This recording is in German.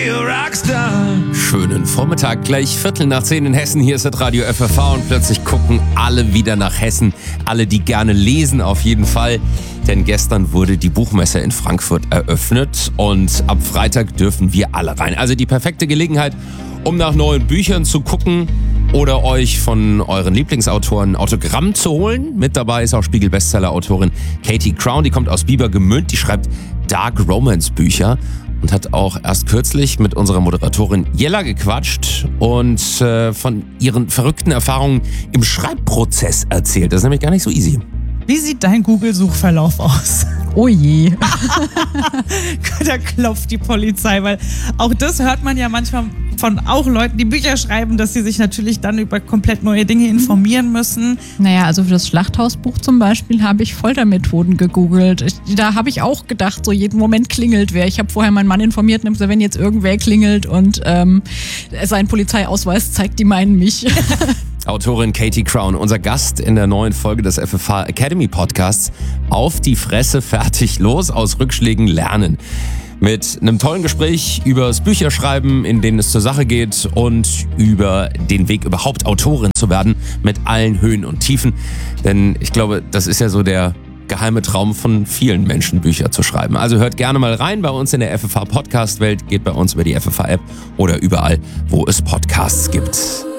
Schönen Vormittag, gleich 9:15 in Hessen. Hier ist das Radio FFH und plötzlich gucken alle wieder nach Hessen. Alle, die gerne lesen, auf jeden Fall. Denn gestern wurde die Buchmesse in Frankfurt eröffnet und ab Freitag dürfen wir alle rein. Also die perfekte Gelegenheit, um nach neuen Büchern zu gucken oder euch von euren Lieblingsautoren Autogramm zu holen. Mit dabei ist auch Spiegel-Bestseller-Autorin Katie Crown. Die kommt aus Biebergemünd. Die schreibt Dark Romance-Bücher und hat auch erst kürzlich mit unserer Moderatorin Jella gequatscht und von ihren verrückten Erfahrungen im Schreibprozess erzählt. Das ist nämlich gar nicht so easy. Wie sieht dein Google-Suchverlauf aus? Oh je. Da klopft die Polizei, weil auch das hört man ja manchmal von auch Leuten, die Bücher schreiben, dass sie sich natürlich dann über komplett neue Dinge informieren müssen. Naja, also für das Schlachthausbuch zum Beispiel habe ich Foltermethoden gegoogelt. Da habe ich auch gedacht, so jeden Moment klingelt wer. Ich habe vorher meinen Mann informiert und habe gesagt, wenn jetzt irgendwer klingelt und sein Polizeiausweis zeigt, die meinen mich. Autorin Katie Crown, unser Gast in der neuen Folge des FFH Academy Podcasts. Auf die Fresse, fertig, los, aus Rückschlägen lernen. Mit einem tollen Gespräch übers Bücherschreiben, in dem es zur Sache geht und über den Weg überhaupt Autorin zu werden, mit allen Höhen und Tiefen. Denn ich glaube, das ist ja so der geheime Traum von vielen Menschen, Bücher zu schreiben. Also hört gerne mal rein bei uns in der FFH Podcast Welt, geht bei uns über die FFH App oder überall, wo es Podcasts gibt.